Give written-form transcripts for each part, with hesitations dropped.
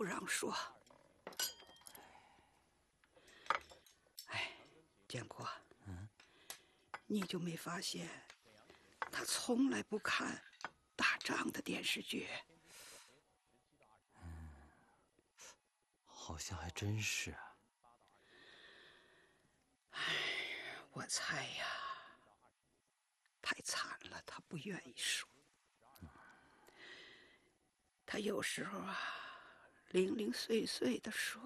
不让说。哎，建国，你就没发现他从来不看打仗的电视剧？ 好像还真是啊。 我猜呀，太惨了，他不愿意说。他有时候啊，零零碎碎地说，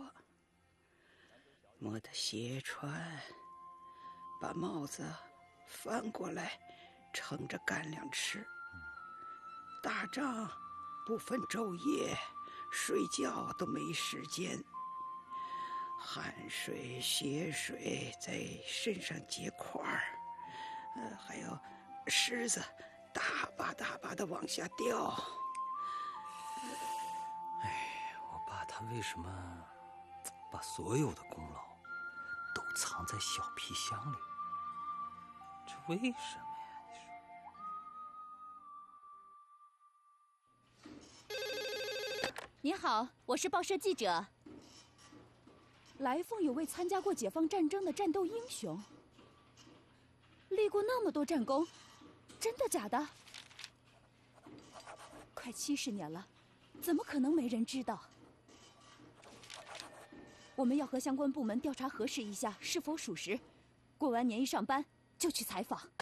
摸得鞋穿，把帽子翻过来盛着干粮吃。打仗不分昼夜，睡觉都没时间，汗水血水在身上结块儿，还有虱子大把大把的往下掉。 我爸他为什么把所有的功劳都藏在小皮箱里？这为什么呀？你说。 您好，我是报社记者。来凤有位参加过解放战争的战斗英雄，立过那么多战功，真的假的？快70年了，怎么可能没人知道？我们要和相关部门调查核实一下是否属实，过完年一上班就去采访。